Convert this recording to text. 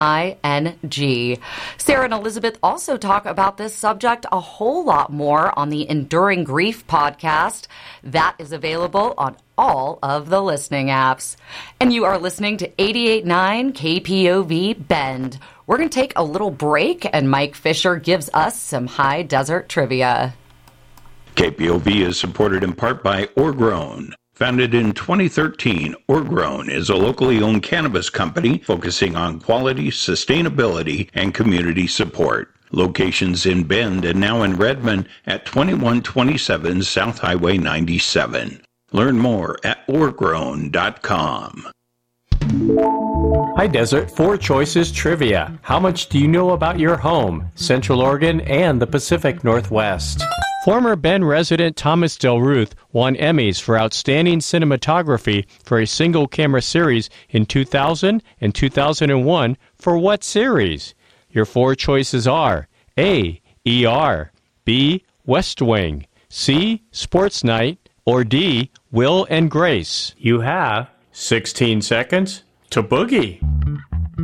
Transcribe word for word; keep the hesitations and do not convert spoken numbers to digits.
I N G. Sarah and Elizabeth also talk about this subject a whole lot more on the Enduring Grief podcast. That is available on all of the listening apps. And you are listening to eighty-eight point nine K P O V Bend. We're going to take a little break, and Mike Fisher gives us some high desert trivia. K P O V is supported in part by Orgrown. Founded in twenty thirteen, Orgrown is a locally owned cannabis company focusing on quality, sustainability, and community support. Locations in Bend and now in Redmond at twenty-one twenty-seven South Highway ninety-seven. Learn more at orgrown dot com. Hi Desert, Four Choices Trivia. How much do you know about your home, Central Oregon, and the Pacific Northwest? Former Bend resident Thomas Del Ruth won Emmys for Outstanding Cinematography for a single-camera series in two thousand and two thousand one for what series? Your four choices are A. E R, B. West Wing, C. Sports Night, or D. Will and Grace. You have sixteen seconds to boogie.